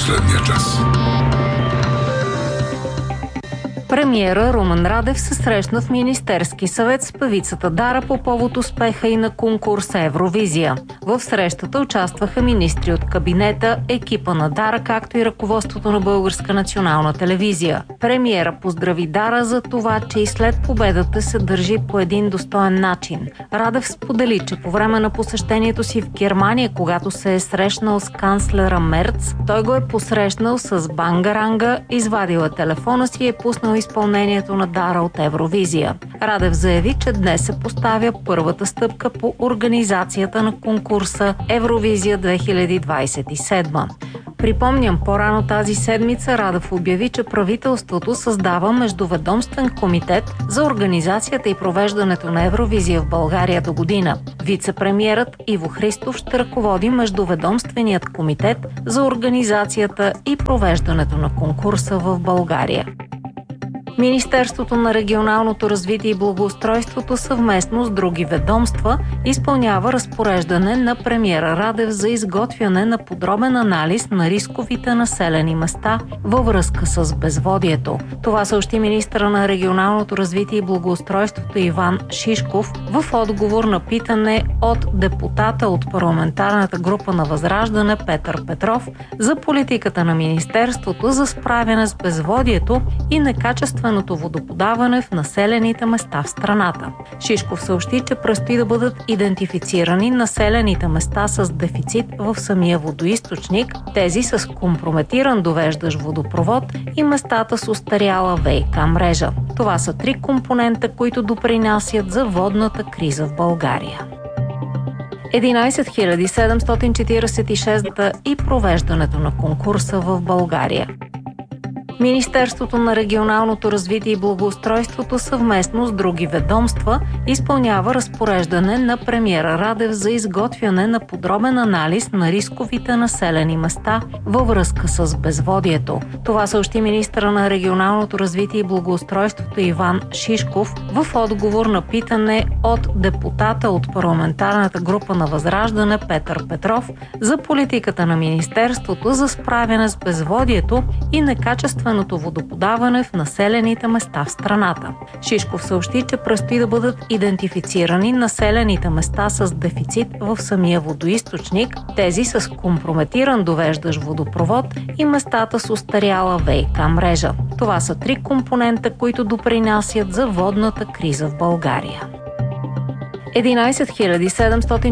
последния час. Премиера Румен Радев се срещна в Министерски съвет с певицата Дара по повод успеха и на конкурса Евровизия. В срещата участваха министри от кабинета, екипа на Дара, както и ръководството на Българска национална телевизия. Премиера поздрави Дара за това, че и след победата се държи по един достоен начин. Радев сподели, че по време на посещението си в Германия, когато се е срещнал с канцлера Мерц, той го е посрещнал с бангаранга, извадила телефона си и е пуснал изпълнението на Дара от Евровизия. Радев заяви, че днес се поставя първата стъпка по организацията на конкурса Евровизия 2027. Припомням, по-рано тази седмица Радев обяви, че правителството създава междуведомствен комитет за организацията и провеждането на Евровизия в България до година. Вице-премиерът Иво Христов ще ръководи междуведомственият комитет за организацията и провеждането на конкурса в България. Министерството на регионалното развитие и благоустройството съвместно с други ведомства изпълнява разпореждане на премиера Радев за изготвяне на подробен анализ на рисковите населени места във връзка с безводието. Това съобщи министъра на регионалното развитие и благоустройството Иван Шишков в отговор на питане от депутата от парламентарната група на Възраждане Петър Петров за политиката на министерството за справяне с безводието и некачественото водоподаване в населените места в страната. Шишков съобщи, че предстои да бъдат идентифицирани населените места с дефицит в самия водоизточник, тези с компрометиран довеждащ водопровод и местата с остаряла ВиК мрежа. Това са 3 компонента, които допринасят за водната криза в България. 11 746 и провеждането на конкурса в България. Министерството на регионалното развитие и благоустройството съвместно с други ведомства изпълнява разпореждане на премиера Радев за изготвяне на подробен анализ на рисковите населени места във връзка с безводието. Това съобщи министъра на регионалното развитие и благоустройството Иван Шишков в отговор на питане от депутата от парламентарната група на Възраждане Петър Петров за политиката на министерството за справяне с безводието и некачественото водоподаване в населените места в страната. Шишков съобщи, че предстои да бъдат идентифицирани населените места с дефицит в самия водоизточник, тези с компрометиран довеждащ водопровод и местата с остаряла ВиК мрежа. Това са 3 компонента, които допринасят за водната криза в България. 11 700